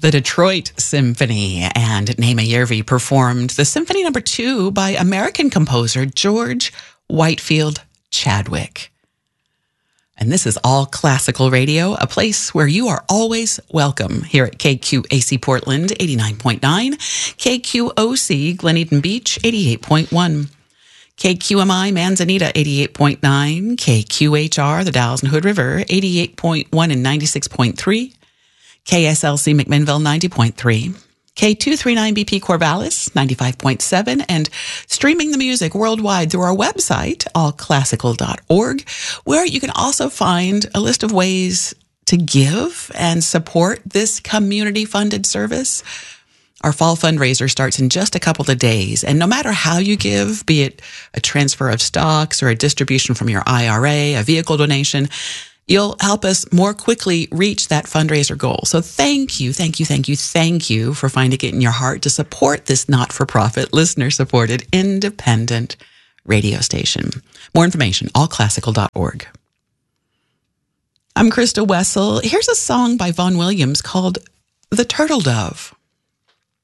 The Detroit Symphony and Naima Järvi performed the Symphony No. 2 by American composer George Whitefield Chadwick. And this is All Classical Radio, a place where you are always welcome here at KQAC Portland 89.9, KQOC Glen Eden Beach 88.1, KQMI Manzanita 88.9, KQHR the Dalles and Hood River 88.1 and 96.3, KSLC McMinnville 90.3, K239BP Corvallis 95.7, and streaming the music worldwide through our website, allclassical.org, where you can also find a list of ways to give and support this community-funded service. Our fall fundraiser starts in just a couple of days, and no matter how you give, be it a transfer of stocks or a distribution from your IRA, a vehicle donation, you'll help us more quickly reach that fundraiser goal. So thank you for finding it in your heart to support this not-for-profit, listener-supported, independent radio station. More information, allclassical.org. I'm Krista Wessel. Here's a song by Vaughan Williams called The Turtle Dove.